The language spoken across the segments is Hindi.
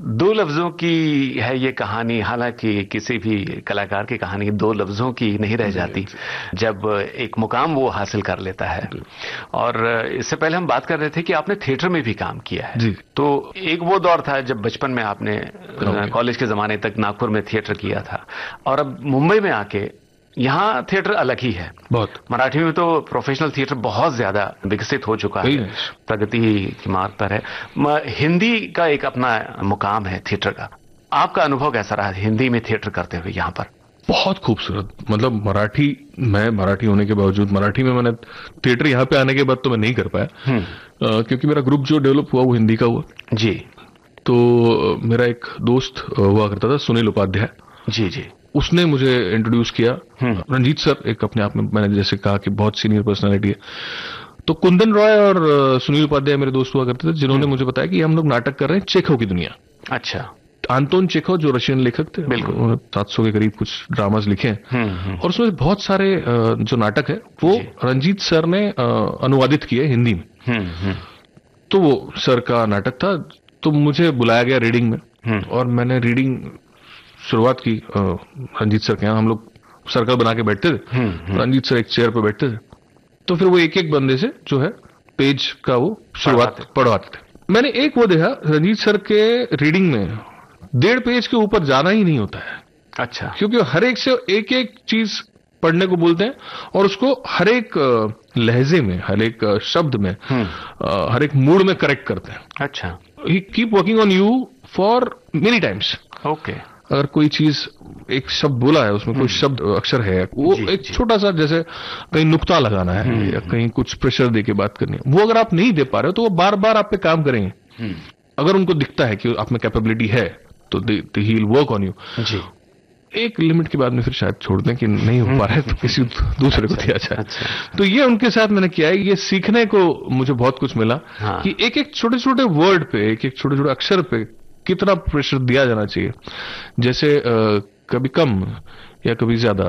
दो लफ्जों की है ये कहानी, हालांकि किसी भी कलाकार की कहानी दो लफ्जों की नहीं रह जाती जब एक मुकाम वो हासिल कर लेता है। और इससे पहले हम बात कर रहे थे कि आपने थिएटर में भी काम किया है। जी। तो एक वो दौर था जब बचपन में आपने कॉलेज के जमाने तक नागपुर में थिएटर किया था, और अब मुंबई में आके यहाँ थिएटर अलग ही है। बहुत। मराठी में तो प्रोफेशनल थिएटर बहुत ज्यादा विकसित हो चुका है, प्रगति की मार्ग पर है। हिंदी का एक अपना मुकाम है थिएटर का। आपका अनुभव कैसा रहा हिंदी में थिएटर करते हुए यहाँ पर? बहुत खूबसूरत। मतलब मराठी होने के बावजूद मराठी में मैंने थिएटर यहाँ पे आने के बाद तो मैं नहीं कर पाया, क्योंकि मेरा ग्रुप जो डेवलप हुआ वो हिंदी का हुआ। जी। तो मेरा एक दोस्त हुआ करता था, सुनील उपाध्याय। जी जी। उसने मुझे इंट्रोड्यूस किया। रंजीत सर एक अपने आप में, मैंने जैसे कहा कि बहुत सीनियर पर्सनालिटी है, तो कुंदन रॉय और सुनील उपाध्याय मेरे दोस्त हुआ करते थे, जिन्होंने मुझे बताया कि हम लोग नाटक कर रहे हैं चेखव की दुनिया। अच्छा। आंतोन चेखव जो रशियन लेखक थे, बिल्कुल 700 के करीब कुछ ड्रामास लिखे हैं, और उसमें बहुत सारे जो नाटक है वो रंजीत सर ने अनुवादित किए हिंदी में। तो वो सर का नाटक था, तो मुझे बुलाया गया रीडिंग में, और मैंने रीडिंग शुरुआत की रंजीत सर के यहाँ। हम लोग सर्कल बना के बैठते थे, रंजीत सर एक चेयर पे बैठते थे, तो फिर वो एक एक बंदे से जो है पेज का वो शुरुआत पढ़वाते थे। मैंने एक वो देखा, रंजीत सर के रीडिंग में 1.5 पेज के ऊपर जाना ही नहीं होता है। अच्छा। क्योंकि हर एक से एक एक चीज पढ़ने को बोलते हैं, और उसको हर एक लहजे में, हर एक शब्द में, हर एक मूड में करेक्ट करते हैं। अच्छा। ही keep working on you for many times. Okay. अगर कोई चीज, एक शब्द बोला है, उसमें कोई शब्द अक्षर है, वो एक छोटा सा, जैसे कहीं नुक्ता लगाना है या कहीं कुछ प्रेशर दे के बात करनी है, वो अगर आप नहीं दे पा रहे हो तो वो बार बार आप पे काम करेंगे। अगर उनको दिखता है कि आप में कैपेबिलिटी है तो he will work on you. जी। एक लिमिट के बाद में फिर शायद छोड़ दें कि नहीं हो पा रहा है तो किसी दूसरे को दिया जाए। तो ये उनके साथ मैंने किया है। ये सीखने को मुझे बहुत कुछ मिला कि एक एक छोटे छोटे वर्ड पे, एक एक छोटे छोटे अक्षर पे कितना प्रेशर दिया जाना चाहिए। जैसे कभी कम या कभी ज्यादा,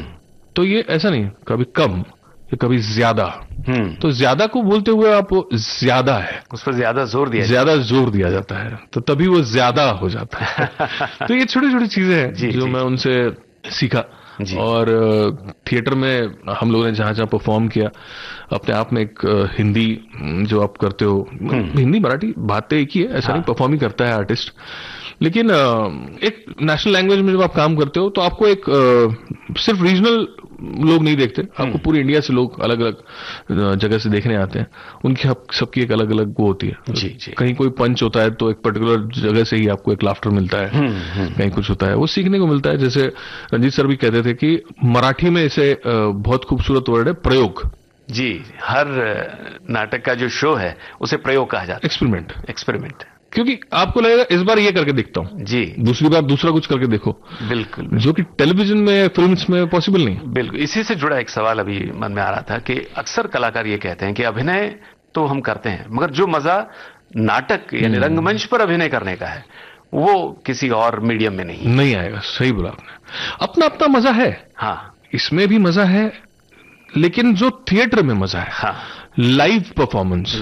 तो ये ऐसा नहीं, कभी कम या कभी ज्यादा। तो ज्यादा को बोलते हुए आप ज्यादा है, उस पर ज्यादा जोर दिया जाता है, तो तभी वो ज्यादा हो जाता है। तो ये छोटी छोटी चीजें हैं जो मैं उनसे सीखा। और थिएटर में हम लोगों ने जहां जहां परफॉर्म किया, अपने आप में एक हिंदी जो आप करते हो, हिंदी मराठी बात तो एक ही है, ऐसा नहीं, परफॉर्म ही करता है आर्टिस्ट। लेकिन एक नेशनल लैंग्वेज में जब आप काम करते हो तो आपको एक सिर्फ रीजनल लोग नहीं देखते, आपको पूरी इंडिया से लोग अलग अलग जगह से देखने आते हैं। उनकी सबकी एक अलग अलग वो होती है। जी। कहीं कोई पंच होता है तो एक पर्टिकुलर जगह से ही आपको एक लाफ्टर मिलता है, कहीं कुछ होता है, वो सीखने को मिलता है। जैसे रंजीत सर भी कहते थे कि मराठी में इसे बहुत खूबसूरत वर्ड है प्रयोग। जी। हर नाटक का जो शो है उसे प्रयोग कहा जाता है, एक्सपेरिमेंट। क्योंकि आपको लगेगा इस बार ये करके देखता हूं जी, दूसरी बार दूसरा कुछ करके देखो। बिल्कुल। जो कि टेलीविजन में, फिल्म्स में पॉसिबल नहीं। बिल्कुल। इसी से जुड़ा एक सवाल अभी मन में आ रहा था कि अक्सर कलाकार ये कहते हैं कि अभिनय तो हम करते हैं, मगर जो मजा नाटक यानी रंगमंच पर अभिनय करने का है वो किसी और मीडियम में नहीं आएगा। सही बोला आपने। अपना अपना मजा है। हाँ, इसमें भी मजा है, लेकिन जो थिएटर में मजा है, हाँ, लाइव परफॉर्मेंस,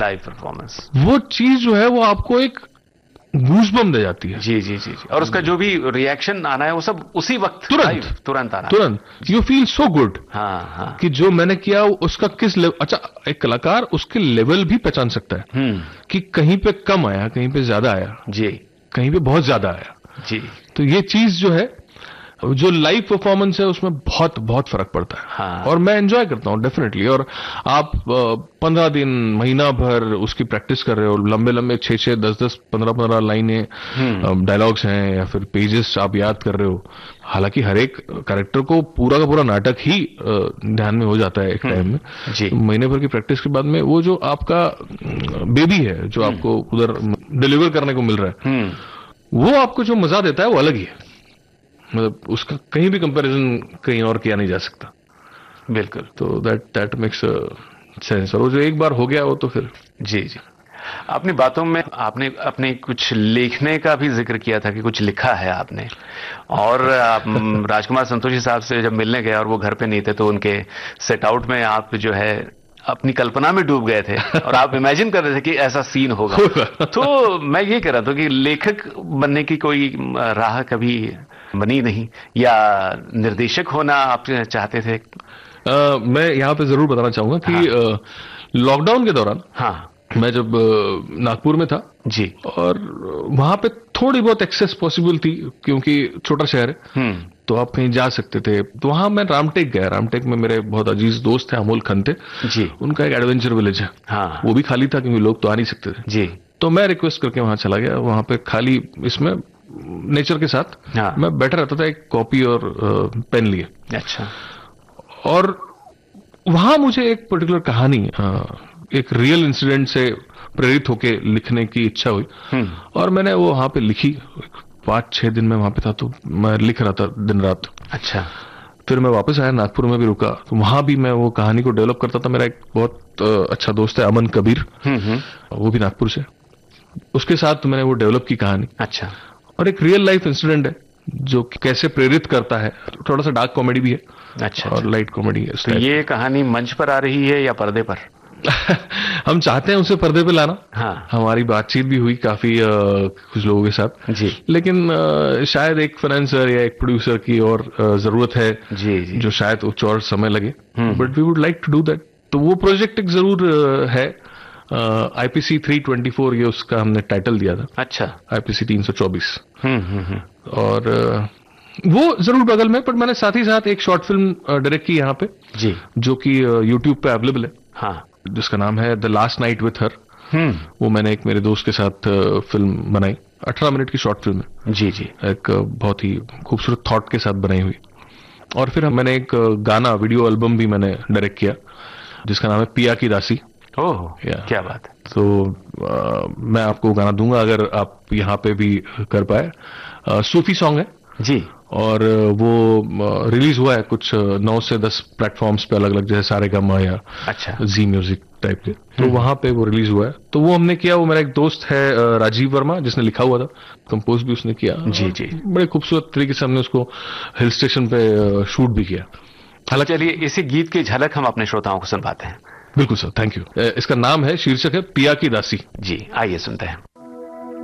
वो चीज जो है वो आपको एक गूज़बम्प दे जाती है। जी जी जी। और उसका जो भी रिएक्शन आना है वो सब उसी वक्त तुरंत आना, यू फील सो गुड। हाँ हाँ, कि जो मैंने किया उसका किस लेवल। अच्छा, एक कलाकार उसके लेवल भी पहचान सकता है कि कहीं पे कम आया, कहीं पे ज्यादा आया, जी, कहीं पे बहुत ज्यादा आया, जी। तो ये चीज जो है, जो लाइव परफॉर्मेंस है उसमें बहुत बहुत फर्क पड़ता है। हाँ। और मैं एंजॉय करता हूँ डेफिनेटली। और आप 15 दिन, महीना भर उसकी प्रैक्टिस कर रहे हो, लंबे लंबे 6-6, 10-10, 15-15 लाइनें, डायलॉग्स हैं या फिर पेजेस आप याद कर रहे हो। हालांकि हर एक कैरेक्टर को पूरा का पूरा नाटक ही ध्यान में हो जाता है एक टाइम में। तो महीने भर की प्रैक्टिस के बाद में वो जो आपका बेबी है, जो आपको उधर डिलीवर करने को मिल रहा है, वो आपको जो मजा देता है वो अलग ही है। मतलब उसका कहीं भी कंपैरिजन कहीं और किया नहीं जा सकता। बिल्कुल। तो दैट मेक्स सेंस। और वो जो एक बार हो गया वो तो फिर। जी जी। अपनी बातों में आपने अपने कुछ लिखने का भी जिक्र किया था कि कुछ लिखा है आपने, और आप राजकुमार संतोषी साहब से जब मिलने गए और वो घर पे नहीं थे तो उनके सेट आउट में आप जो है अपनी कल्पना में डूब गए थे और आप इमेजिन कर रहे थे कि ऐसा सीन होगा। तो मैं ये कह रहा था कि लेखक बनने की कोई राह कभी बनी नहीं, या निर्देशक होना आप चाहते थे? मैं यहाँ पे जरूर बताना चाहूंगा कि लॉकडाउन के दौरान मैं जब नागपुर में था जी, और वहां पे थोड़ी बहुत एक्सेस पॉसिबल थी क्योंकि छोटा शहर है, तो आप कहीं जा सकते थे। तो वहां मैं रामटेक गया। रामटेक में मेरे बहुत अजीज दोस्त थे, अमोल खन्ते जी, उनका एक एडवेंचर विलेज है। वो भी खाली था क्योंकि लोग तो आ नहीं सकते थे जी। तो मैं रिक्वेस्ट करके वहां चला गया। वहां पे खाली इसमें नेचर के साथ मैं बैठा रहता था, एक कॉपी और पेन लिए। अच्छा। और वहां मुझे एक पर्टिकुलर कहानी एक रियल इंसिडेंट से प्रेरित होके लिखने की इच्छा हुई, और मैंने वो वहां पे लिखी। 5-6 दिन में वहां पे था, तो मैं लिख रहा था दिन रात। अच्छा। फिर मैं वापस आया, नागपुर में भी रुका, तो वहां भी मैं वो कहानी को डेवलप करता था। मेरा एक बहुत अच्छा दोस्त है अमन कबीर, वो भी नागपुर से, उसके साथ मैंने वो डेवलप की कहानी। अच्छा। और एक रियल लाइफ इंसिडेंट है जो कैसे प्रेरित करता है। थोड़ा सा डार्क कॉमेडी भी है। अच्छा। और लाइट कॉमेडी है। तो ये कहानी मंच पर आ रही है या पर्दे पर? हम चाहते हैं उसे पर्दे पे लाना। हमारी बातचीत भी हुई काफी कुछ लोगों के साथ जी, लेकिन शायद एक फाइनेंसर या एक प्रोड्यूसर की और जरूरत है जी, जी, जो शायद कुछ और समय लगे, but we would like to do that. तो वो प्रोजेक्ट एक जरूर है। IPC 324 ये उसका हमने टाइटल दिया था। अच्छा। IPC 324। और वो जरूर बगल में, पर मैंने साथ ही साथ एक शॉर्ट फिल्म डायरेक्ट की यहाँ पे जी, जो कि YouTube पे अवेलेबल है, जिसका नाम है the last night with her. वो मैंने एक मेरे दोस्त के साथ फिल्म बनाई। 18 मिनट की शॉर्ट फिल्म है जी जी, एक बहुत ही खूबसूरत थॉट के साथ बनाई हुई। और फिर मैंने एक गाना वीडियो एल्बम भी मैंने डायरेक्ट किया जिसका नाम है पिया की दासी। ओह, क्या बात है। तो मैं आपको गाना दूंगा अगर आप यहाँ पे भी कर पाए। सूफी सॉन्ग है जी, और वो रिलीज हुआ है कुछ 9 से 10 प्लेटफॉर्म्स पे अलग अलग, जैसे सारेगामा या अच्छा जी म्यूजिक टाइप के। तो वहां पे वो रिलीज हुआ है, तो वो हमने किया। वो मेरा एक दोस्त है राजीव वर्मा, जिसने लिखा हुआ था, कंपोज भी उसने किया जी जी। बड़े खूबसूरत तरीके से हमने उसको हिल स्टेशन पे शूट भी किया। हालांकि चलिए इसी गीत की झलक हम अपने श्रोताओं को सुनवाते हैं। बिल्कुल सर, थैंक यू। इसका नाम है, शीर्षक है पिया की दासी। जी, आइए सुनते हैं।